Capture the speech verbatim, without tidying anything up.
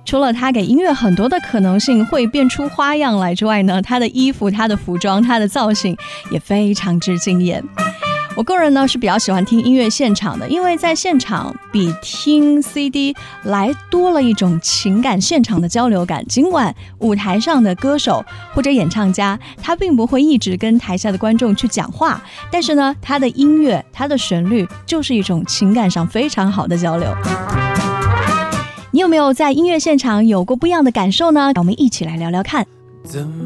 除了他给音乐很多的可能性会变出花样来之外呢，他的衣服、他的服装、他的造型也非常之惊艳。我个人呢是比较喜欢听音乐现场的，因为在现场比听 C D 来多了一种情感现场的交流感。尽管舞台上的歌手或者演唱家他并不会一直跟台下的观众去讲话，但是呢他的音乐、他的旋律就是一种情感上非常好的交流。你有没有在音乐现场有过不一样的感受呢？我们一起来聊聊看。